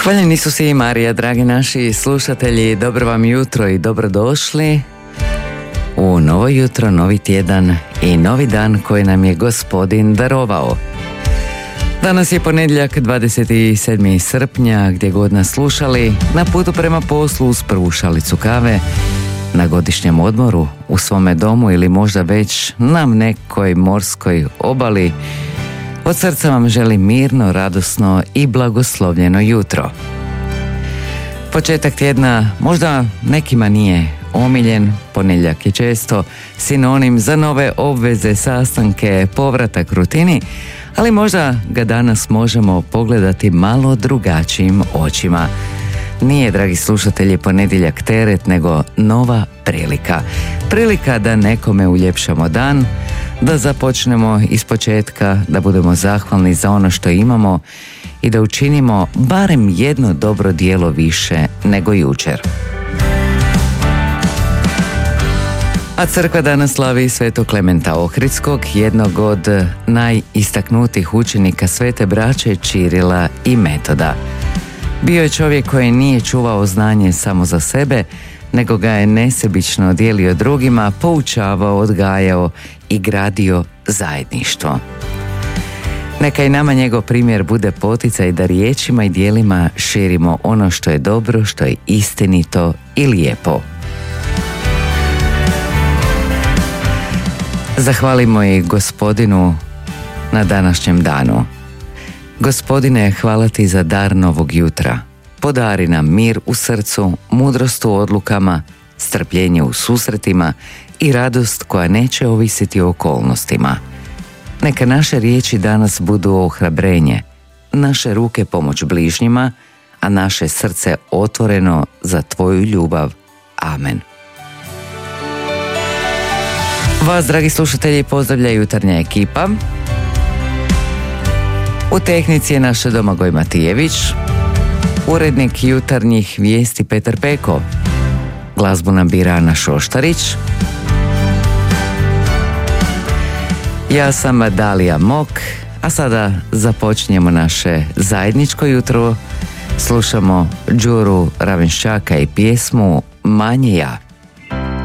Hvaljeni Isus i Marija, dragi naši slušatelji, dobro vam jutro i dobrodošli u novo jutro, novi tjedan i novi dan koji nam je Gospodin darovao. Danas je ponedjeljak 27. srpnja, gdje god nas slušali, na putu prema poslu uz prvu šalicu kave, na godišnjem odmoru, u svome domu ili možda već na nekoj morskoj obali. Od srca vam želim mirno, radosno i blagoslovljeno jutro. Početak tjedna možda nekima nije omiljen, ponedjeljak je često sinonim za nove obveze, sastanke, povratak rutini, ali možda ga danas možemo pogledati malo drugačijim očima. Nije, dragi slušatelji, ponedjeljak teret, nego nova prilika. Prilika da nekome uljepšamo dan, da započnemo ispočetka, da budemo zahvalni za ono što imamo i da učinimo barem jedno dobro djelo više nego jučer. A crkva danas slavi Svetog Klementa Ohridskog, jednog od najistaknutijih učenika Svete braće Čirila i Metoda. Bio je čovjek koji nije čuvao znanje samo za sebe, nego ga je nesebično dijelio drugima, poučavao, odgajao i gradio zajedništvo. Neka i nama njegov primjer bude poticaj da riječima i djelima širimo ono što je dobro, što je istinito i lijepo. Zahvalimo i Gospodinu na današnjem danu. Gospodine, hvala ti za dar novog jutra. Podari nam mir u srcu, mudrost u odlukama, strpljenje u susretima i radost koja neće ovisiti o okolnostima. Neka naše riječi danas budu ohrabrenje, naše ruke pomoć bližnjima, a naše srce otvoreno za tvoju ljubav. Amen. Vas, dragi slušatelji, pozdravlja jutarnja ekipa. U tehnici je naš Domagoj Matijević, urednik jutarnjih vijesti Petar Peko, glazbu nam bira Ana Šoštarić. Ja sam Dalija Mok, a sada započinjemo naše zajedničko jutro. Slušamo Đuru Ravenščaka i pjesmu Manje ja.